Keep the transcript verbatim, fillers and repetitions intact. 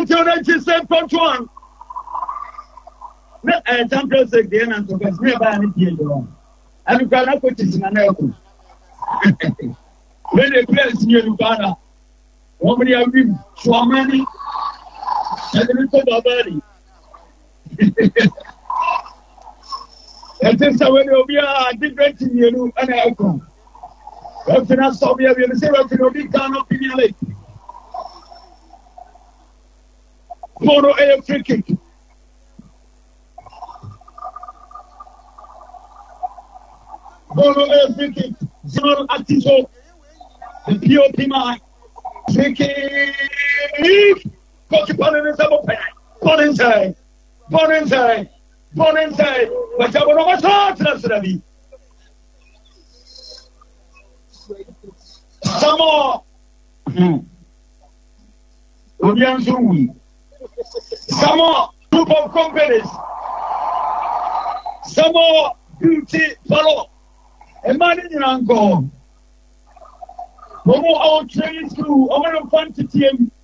until ninety-seven point one. Na eh Champions League dey na so guys me ba ni tie do. And you can put it in an elbow. When they play in Uganda, one many of them so many and then talk about it. And then so when you are different in you and I come. If you not stop here, we say we can be Ghana Premier League. Mono a free kick. Mono a free kick. Zero Atiso. The P O P man. Free kick. Coach Paul is up. Paul inside. Paul inside. Paul inside. But I will not start. That's the Some more. Odianzui. Some more group of companies. Some more beauty follow. A man in Ango. Momo our training school. I want to find to team.